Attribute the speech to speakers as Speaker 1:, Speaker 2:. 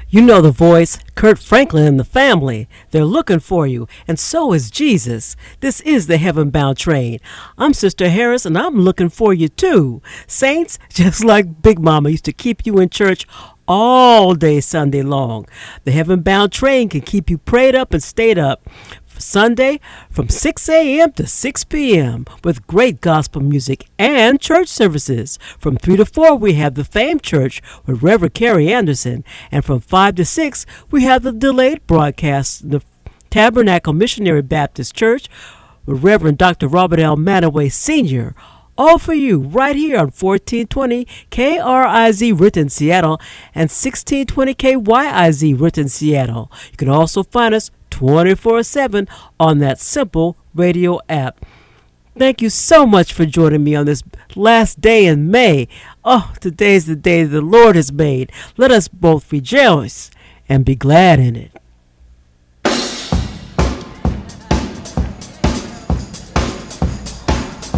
Speaker 1: You know the voice, Kurt Franklin and the family. They're looking for you, and so is Jesus. This is the Heaven Bound Train. I'm Sister Harris, and I'm looking for you too. Saints, just like Big Mama used to keep you in church all day Sunday long. The Heaven Bound Train can keep you prayed up and stayed up. Sunday from 6 a.m. to 6 p.m. with great gospel music and church services. From 3 to 4, we have the Fame Church with Reverend Carrie Anderson. And from 5 to 6, we have the delayed broadcast, the Tabernacle Missionary Baptist Church with Reverend Dr. Robert L. Manaway Sr., all for you right here on 1420 KRIZ Renton, Seattle, and 1620 KYIZ Renton, Seattle. You can also find us 24/7 on that simple radio app. Thank you so much for joining me on this last day in May. Oh, today's the day the Lord has made. Let us both rejoice and be glad in it.